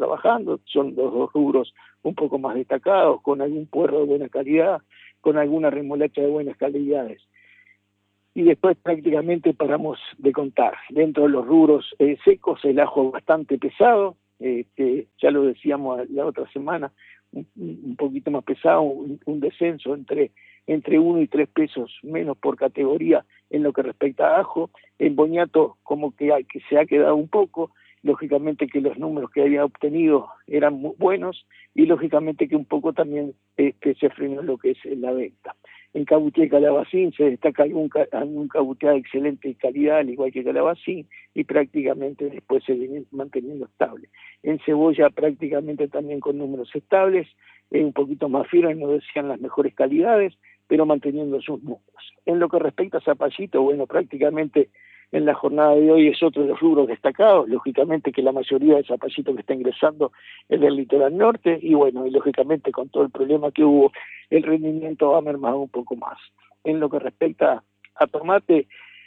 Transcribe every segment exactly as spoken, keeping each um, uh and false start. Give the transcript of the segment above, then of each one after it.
trabajando, son los dos rubros un poco más destacados, con algún puerro de buena calidad, con alguna remolacha de buenas calidades. Y después prácticamente paramos de contar. Dentro de los rubros eh, secos, el ajo bastante pesado, eh, que ya lo decíamos la otra semana, un, un poquito más pesado, un, un descenso entre, entre uno y tres pesos menos por categoría en lo que respecta a ajo. En boniato como que, hay, que se ha quedado un poco, lógicamente que los números que había obtenido eran muy buenos y lógicamente que un poco también este, se frenó lo que es la venta. En cabuté y calabacín se destaca algún, algún cabuté de excelente calidad, al igual que calabacín, y prácticamente después se viene manteniendo estable. En cebolla prácticamente también con números estables, eh, un poquito más firmes, no decían las mejores calidades, pero manteniendo sus números. En lo que respecta a zapallito, bueno, prácticamente en la jornada de hoy es otro de los rubros destacados, lógicamente que la mayoría del zapallito que está ingresando es del litoral norte, y bueno, y lógicamente con todo el problema que hubo, el rendimiento ha mermado un poco más. En lo que respecta a tomate,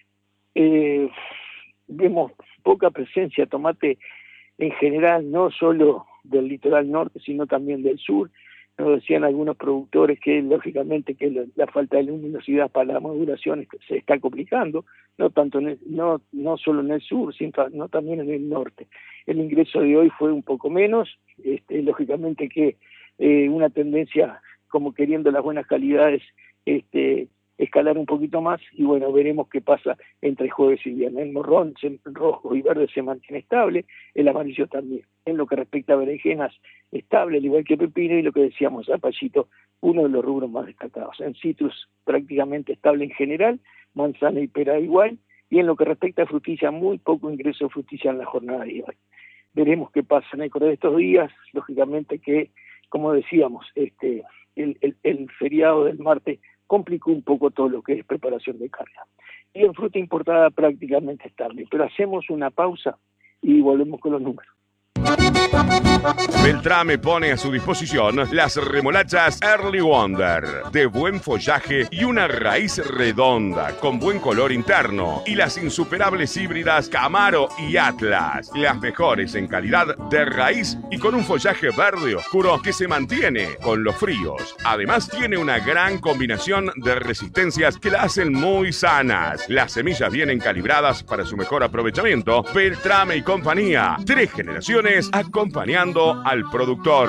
eh, vemos poca presencia de tomate en general, no solo del litoral norte, sino también del sur. Nos decían algunos productores que lógicamente que la, la falta de luminosidad para la maduración se está complicando, no tanto en el, no no solo en el sur, sino no también en el norte. El ingreso de hoy fue un poco menos, este, lógicamente que eh, una tendencia como queriendo las buenas calidades, este, escalar un poquito más, y bueno, veremos qué pasa entre jueves y viernes. El morrón se, rojo y verde se mantiene estable, el amarillo también. En lo que respecta a berenjenas, estable, al igual que pepino, y lo que decíamos, zapallito, uno de los rubros más destacados. En citrus prácticamente estable en general, manzana y pera igual, y en lo que respecta a frutilla, muy poco ingreso de frutilla en la jornada de hoy. Veremos qué pasa en el correr de estos días, lógicamente que, como decíamos, este, el, el, el feriado del martes complicó un poco todo lo que es preparación de carga. Y en fruta importada prácticamente estable, pero hacemos una pausa y volvemos con los números. Beltrame pone a su disposición las remolachas Early Wonder, de buen follaje y una raíz redonda, con buen color interno, y las insuperables híbridas Camaro y Atlas, las mejores en calidad de raíz y con un follaje verde oscuro que se mantiene con los fríos. Además tiene una gran combinación de resistencias que la hacen muy sanas. Las semillas vienen calibradas para su mejor aprovechamiento. Beltrame y compañía, tres generaciones acompañando al productor.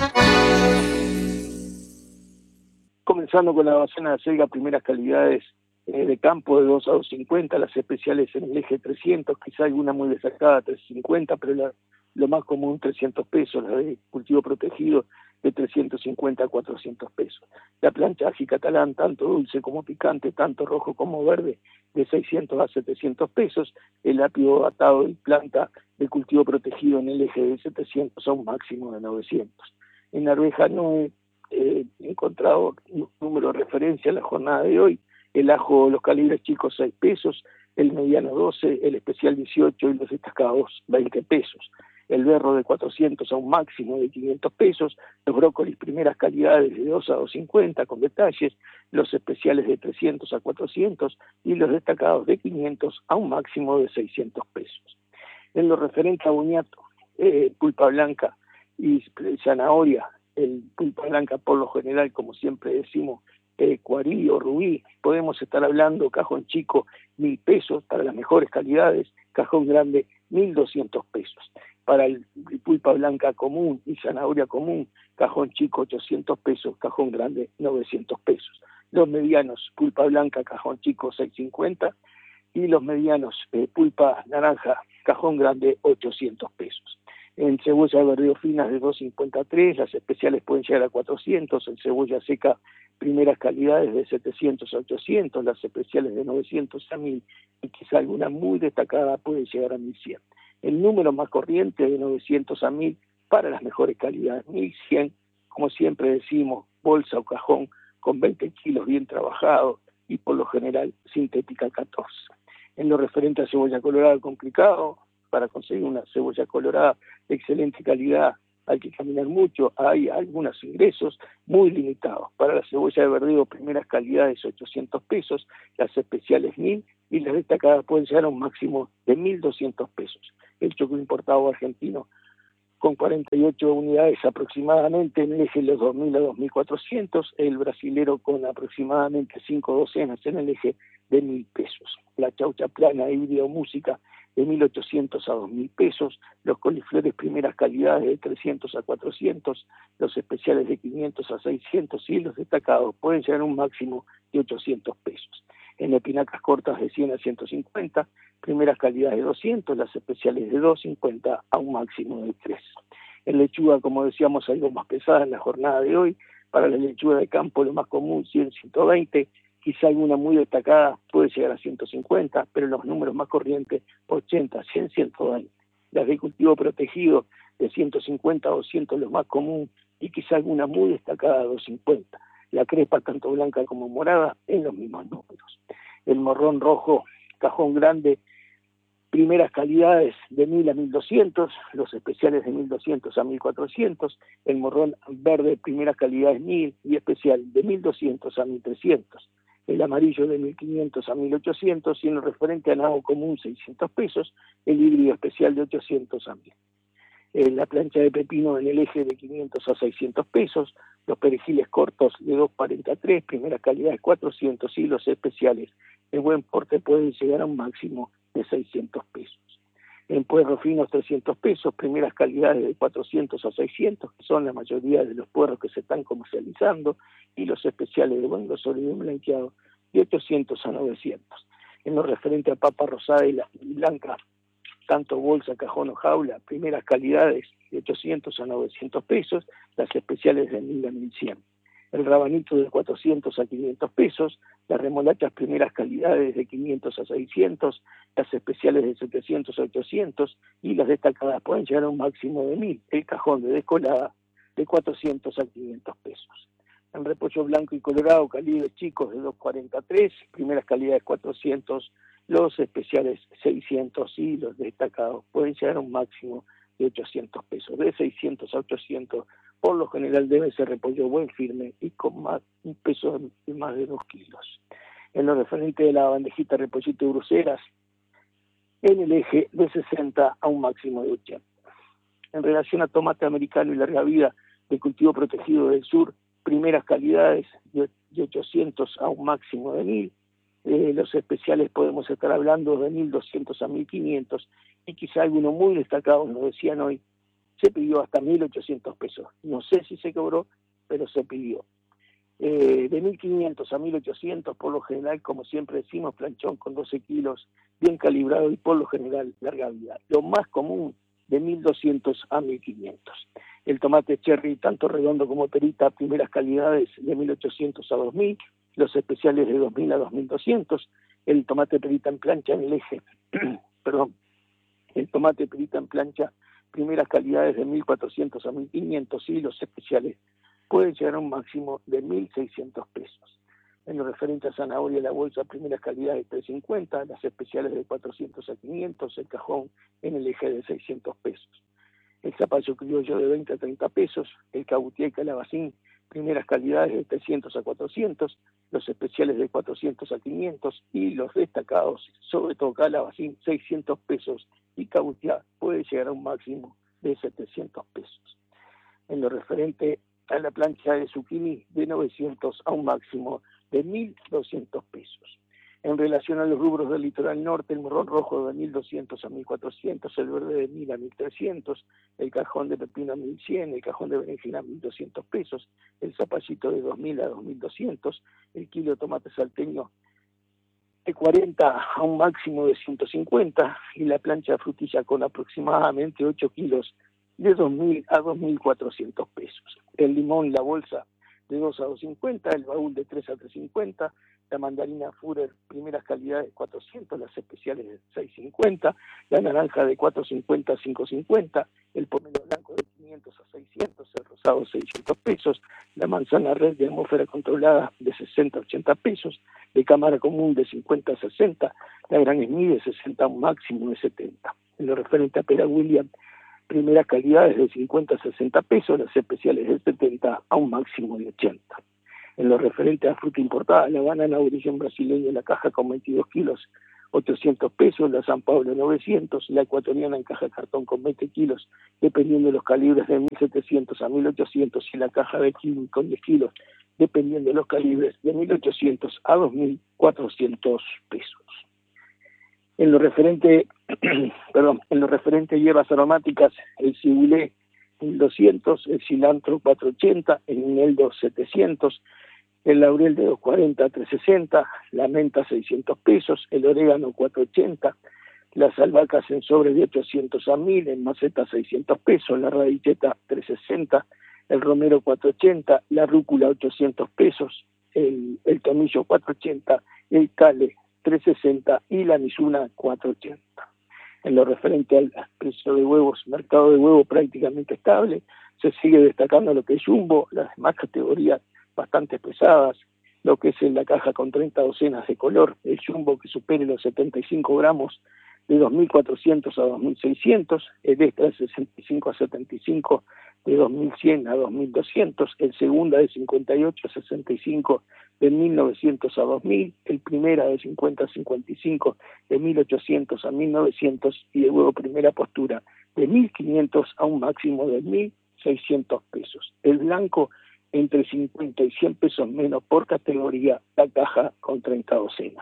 Comenzando con la docena de acelga, primeras calidades eh, de campo de dos a dos cincuenta, las especiales en el eje trescientos, quizá alguna muy destacada tres cincuenta, pero la, lo más común trescientos pesos, la de cultivo protegido de trescientos cincuenta a cuatrocientos pesos. La plancha ají catalán, tanto dulce como picante, tanto rojo como verde, de seiscientos a setecientos pesos. El apio atado y planta de cultivo protegido en el eje de setecientos a un máximo de novecientos. En la arveja no he eh, encontrado un número de referencia en la jornada de hoy. El ajo, los calibres chicos seis pesos, el mediano doce, el especial dieciocho y los destacados veinte pesos. El berro de cuatrocientos a un máximo de quinientos pesos, los brócolis primeras calidades de dos a dos cincuenta con detalles, los especiales de trescientos a cuatrocientos y los destacados de quinientos a un máximo de seiscientos pesos. En lo referente a boniato, eh, pulpa blanca y zanahoria, el pulpa blanca por lo general, como siempre decimos, eh, cuarí o rubí, podemos estar hablando cajón chico mil pesos para las mejores calidades, cajón grande mil doscientos pesos. Para el pulpa blanca común y zanahoria común, cajón chico ochocientos pesos, cajón grande novecientos pesos. Los medianos, pulpa blanca, cajón chico seiscientos cincuenta, y los medianos, eh, pulpa naranja, cajón grande ochocientos pesos. En cebolla de verdeo finas de dos cincuenta a tres, las especiales pueden llegar a cuatrocientos, en cebolla seca primeras calidades de setecientos a ochocientos, las especiales de novecientos a mil, y quizá alguna muy destacada puede llegar a mil cien. El número más corriente de novecientos a mil para las mejores calidades, mil cien, como siempre decimos, bolsa o cajón con veinte kilos bien trabajado y por lo general sintética catorce. En lo referente a cebolla colorada, complicado, para conseguir una cebolla colorada de excelente calidad hay que caminar mucho, hay algunos ingresos muy limitados. Para la cebolla de verdeo, primeras calidades ochocientos pesos, las especiales mil y las destacadas pueden llegar a un máximo de mil doscientos pesos. El choclo importado argentino con cuarenta y ocho unidades aproximadamente en el eje de los dos mil a dos mil cuatrocientos, el brasilero con aproximadamente cinco docenas en el eje de mil pesos. La chaucha plana híbrida o música de mil ochocientos a dos mil pesos, los coliflores primeras calidades de trescientos a cuatrocientos, los especiales de quinientos a seiscientos y los destacados pueden llegar a un máximo de ochocientos pesos. En espinacas cortas de cien a ciento cincuenta, primeras calidades de doscientos, las especiales de doscientos cincuenta a un máximo de tres. En lechuga, como decíamos, algo más pesada en la jornada de hoy. Para la lechuga de campo lo más común cien, ciento veinte, quizá alguna muy destacada puede llegar a ciento cincuenta, pero los números más corrientes ochenta, cien, ciento veinte. Las de cultivo protegido de ciento cincuenta a doscientos lo más común y quizá alguna muy destacada doscientos cincuenta. La crepa tanto blanca como morada en los mismos números. El morrón rojo cajón grande, primeras calidades de mil a mil doscientos, los especiales de mil doscientos a mil cuatrocientos, el morrón verde primeras calidades mil y especial de mil doscientos a mil trescientos, el amarillo de mil quinientos a mil ochocientos y en lo referente a nabo común seiscientos pesos, el híbrido especial de ochocientos a mil. Eh, la plancha de pepino en el eje de quinientos a seiscientos pesos, los perejiles cortos de dos cuarenta y tres, primeras calidades cuatrocientos y los especiales de buen porte pueden llegar a un máximo de seiscientos pesos. En puerros finos trescientos pesos, primeras calidades de cuatrocientos a seiscientos, que son la mayoría de los puerros que se están comercializando, y los especiales de buen grosor y bien blanqueado de ochocientos a novecientos. En lo referente a papa rosada y, la, y blanca, tanto bolsa, cajón o jaula, primeras calidades de ochocientos a novecientos pesos, las especiales de mil a mil cien. El rabanito de cuatrocientos a quinientos pesos, las remolachas primeras calidades de quinientos a seiscientos, las especiales de setecientos a ochocientos y las destacadas pueden llegar a un máximo de mil. El cajón de descolada de cuatrocientos a quinientos pesos. El repollo blanco y colorado, calibres chicos de dos cuarenta y tres, primeras calidades cuatrocientos, los especiales seiscientos y los destacados pueden llegar a un máximo de ochocientos pesos. De seiscientos a ochocientos, por lo general debe ser repollo buen firme y con más, un peso de más de dos kilos. En lo referente de la bandejita repollito de Bruselas, en el eje de sesenta a un máximo de ochenta. En relación a tomate americano y larga vida de cultivo protegido del sur, primeras calidades de ochocientos a un máximo de mil. Eh, los especiales podemos estar hablando de mil doscientos a mil quinientos y quizá alguno muy destacado, nos decían hoy, se pidió hasta mil ochocientos pesos. No sé si se cobró, pero se pidió. Eh, de mil quinientos a mil ochocientos, por lo general, como siempre decimos, planchón con doce kilos, bien calibrado y por lo general larga vida. Lo más común, de mil doscientos a mil quinientos. El tomate cherry, tanto redondo como perita, primeras calidades de mil ochocientos a dos mil, los especiales de dos mil a dos mil doscientos, el tomate perita en plancha en el eje, perdón, el tomate perita en plancha, primeras calidades de mil cuatrocientos a mil quinientos y los especiales pueden llegar a un máximo de mil seiscientos pesos. En lo referente a zanahoria, la bolsa, primeras calidades de trescientos cincuenta, las especiales de cuatrocientos a quinientos, el cajón en el eje de seiscientos pesos. El zapallo criollo de veinte a treinta pesos, el cabutiá y calabacín, primeras calidades de trescientos a cuatrocientos, los especiales de cuatrocientos a quinientos y los destacados, sobre todo calabacín, seiscientos pesos y cabutiá puede llegar a un máximo de setecientos pesos. En lo referente a la plancha de zucchini, de novecientos a un máximo de mil doscientos pesos. En relación a los rubros del litoral norte, el morrón rojo de mil doscientos a mil cuatrocientos, el verde de mil a mil trescientos, el cajón de pepino a mil cien, el cajón de berenjena a mil doscientos pesos, el zapallito de dos mil a dos mil doscientos, el kilo de tomate salteño de cuarenta a un máximo de ciento cincuenta y la plancha de frutilla con aproximadamente ocho kilos de dos mil a dos mil cuatrocientos pesos. El limón, la bolsa de dos a dos cincuenta, el baúl de tres a tres cincuenta, la mandarina Führer, primeras calidades cuatrocientos, las especiales de seis cincuenta, la naranja de cuatro cincuenta a cinco cincuenta, el pomelo blanco de quinientos a seiscientos, el rosado seiscientos pesos, la manzana red de atmósfera controlada de sesenta a ochenta pesos, de cámara común de cincuenta a sesenta, la gran esmí de sesenta a un máximo de setenta. En lo referente a pera William, primeras calidades de cincuenta a sesenta pesos, las especiales de setenta a un máximo de ochenta. En lo referente a fruta importada, la banana origen brasileña en la caja con veintidós kilos, ochocientos pesos, la San Pablo novecientos, la ecuatoriana en caja de cartón con veinte kilos, dependiendo de los calibres de mil setecientos a mil ochocientos, y la caja de kiwi con diez kilos, dependiendo de los calibres de mil ochocientos a dos mil cuatrocientos pesos. En lo referente, perdón, en lo referente a hierbas aromáticas, el cibulé mil doscientos, el cilantro cuatrocientos ochenta, el eneldo setecientos, el laurel de doscientos cuarenta a trescientos sesenta, la menta seiscientos pesos, el orégano cuatrocientos ochenta, las albahacas en sobre de ochocientos a mil, en maceta seiscientos pesos, la radicheta trescientos sesenta, el romero cuatrocientos ochenta, la rúcula ochocientos pesos, el, el tomillo cuatrocientos ochenta, el cale trescientos sesenta y la misuna cuatrocientos ochenta. En lo referente al precio de huevos, mercado de huevo prácticamente estable, se sigue destacando lo que es Jumbo, las demás categorías bastante pesadas, lo que es en la caja con treinta docenas de color, el Jumbo que supere los setenta y cinco gramos de dos mil cuatrocientos a dos mil seiscientos, el extra de sesenta y cinco a setenta y cinco de dos mil cien a dos mil doscientos, el segunda de cincuenta y ocho a sesenta y cinco de mil novecientos a dos mil, el primera de cincuenta a cincuenta y cinco de mil ochocientos a mil novecientos y el huevo primera postura de mil quinientos a un máximo de mil seiscientos pesos. El blanco entre cincuenta y cien pesos menos por categoría, la caja con treinta docenas.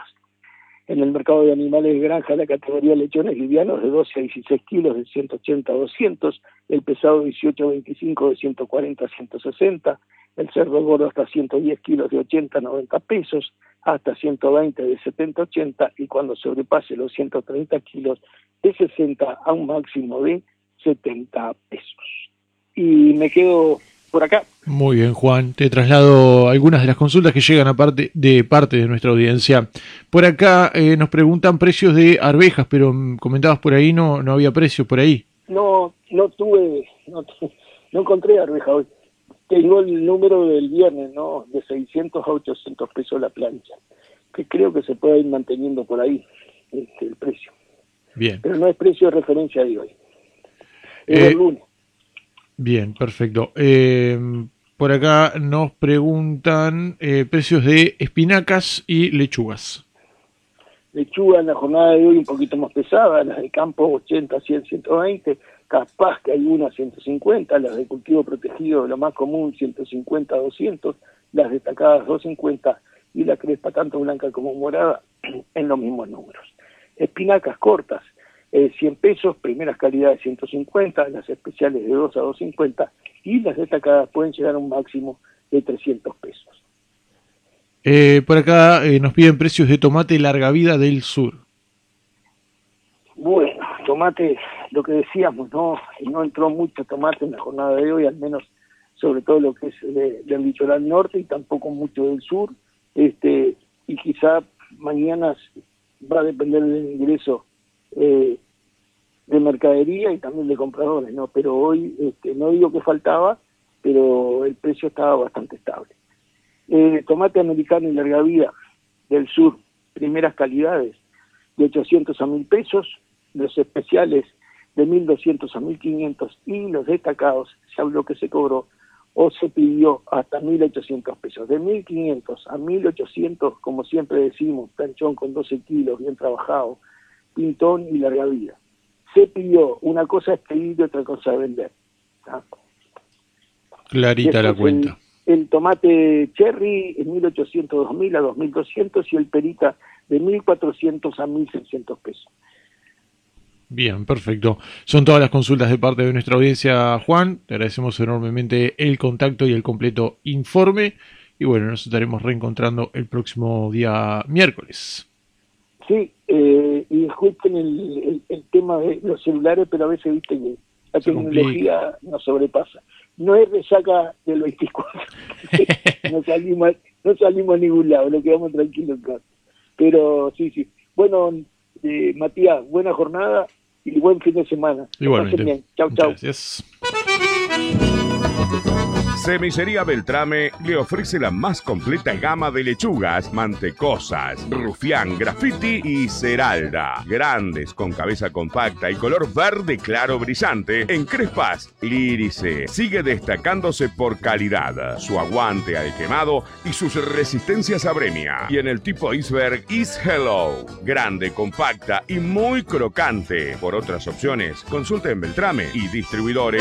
En el mercado de animales de granja, la categoría lechones livianos de doce a dieciséis kilos de ciento ochenta a doscientos, el pesado dieciocho a veinticinco de ciento cuarenta a ciento sesenta, el cerdo gordo hasta ciento diez kilos de ochenta a noventa pesos, hasta ciento veinte de setenta a ochenta, y cuando sobrepase los ciento treinta kilos de sesenta a un máximo de setenta pesos. Y me quedo por acá. Muy bien, Juan. Te traslado algunas de las consultas que llegan aparte de parte de nuestra audiencia. Por acá eh, nos preguntan precios de arvejas, pero mm, comentabas por ahí no no había precio por ahí. No, no tuve, no, no encontré arveja hoy. Tengo el número del viernes, ¿no? De seiscientos a ochocientos pesos la plancha, que creo que se puede ir manteniendo por ahí este, el precio. Bien. Pero no es precio de referencia de hoy. Es Eh, el lunes. Bien, perfecto. Eh, por acá nos preguntan eh, precios de espinacas y lechugas. Lechuga en la jornada de hoy un poquito más pesada, las de campo ochenta, cien, ciento veinte, capaz que hay unas ciento cincuenta, las de cultivo protegido, lo más común, ciento cincuenta, doscientos, las destacadas doscientos cincuenta y la crespa tanto blanca como morada en los mismos números. Espinacas cortas, eh, cien pesos, primeras calidades ciento cincuenta, las especiales de dos a doscientos cincuenta y las destacadas pueden llegar a un máximo de trescientos pesos. Eh, por acá eh, nos piden precios de tomate larga vida del sur. Bueno, tomate, lo que decíamos, no no entró mucho tomate en la jornada de hoy, al menos sobre todo lo que es de, del litoral norte y tampoco mucho del sur, este y quizá mañana va a depender del ingreso eh, de mercadería y también de compradores, no, pero hoy este, no digo que faltaba, pero el precio estaba bastante estable. Eh, tomate americano y larga vida del sur, primeras calidades de ochocientos a mil pesos, los especiales de mil doscientos a mil quinientos y los destacados, se habló que se cobró o se pidió hasta mil ochocientos pesos. De mil quinientos a mil ochocientos, como siempre decimos, planchón con doce kilos, bien trabajado, pintón y larga vida. Se pidió, una cosa es pedir y otra cosa es vender. ¿Ah? Clarita la cuenta. El, el tomate cherry en mil ochocientos, dos mil a dos mil doscientos y el perita de mil cuatrocientos a mil seiscientos pesos. Bien, perfecto. Son todas las consultas de parte de nuestra audiencia, Juan. Te agradecemos enormemente el contacto y el completo informe. Y bueno, nos estaremos reencontrando el próximo día miércoles. Sí, eh, y disculpen el, el, el tema de los celulares, pero a veces viste que la Se tecnología complica. nos sobrepasa. No es resaca del veinticuatro. no salimos no salimos a ningún lado, nos quedamos tranquilos acá. Pero sí, sí. Bueno, eh, Matías, buena jornada y buen fin de semana. Igualmente. Chau, chau. Gracias. Semicería Beltrame le ofrece la más completa gama de lechugas, mantecosas, rufián, graffiti y ceralda. Grandes, con cabeza compacta y color verde claro brillante. En Crespas, Lírice sigue destacándose por calidad, su aguante al quemado y sus resistencias a bremia. Y en el tipo iceberg is Hello, grande, compacta y muy crocante. Por otras opciones, consulta en Beltrame y distribuidores.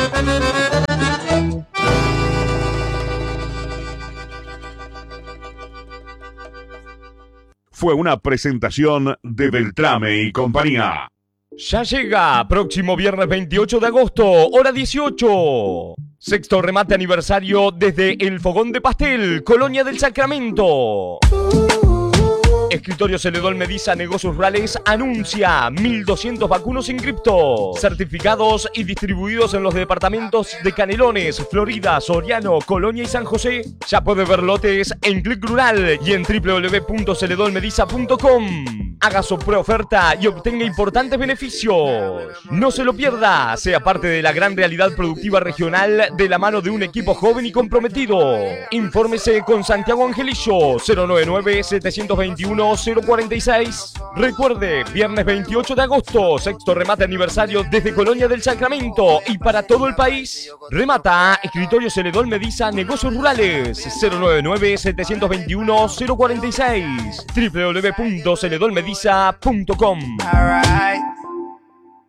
Fue una presentación de Beltrame y compañía. Ya llega, próximo viernes veintiocho de agosto, hora dieciocho. Sexto remate aniversario desde el Fogón de Pastel, Colonia del Sacramento. Escritorio Celedón Mediza Negocios Rurales anuncia mil doscientos vacunos en cripto, certificados y distribuidos en los departamentos de Canelones, Florida, Soriano, Colonia y San José. Ya puede ver lotes en Click Rural y en w w w punto celedón mediza punto com. Haga su preoferta y obtenga importantes beneficios. No se lo pierda, sea parte de la gran realidad productiva regional de la mano de un equipo joven y comprometido. Infórmese con Santiago Angelillo, cero nueve nueve, siete dos uno, cero cuatro seis. Recuerde, viernes veintiocho de agosto, sexto remate aniversario desde Colonia del Sacramento y para todo el país. Remata Escritorio Celedón Mediza Negocios Rurales, cero nueve nueve, siete dos uno, cero cuatro seis. w w w punto celedón mediza punto com.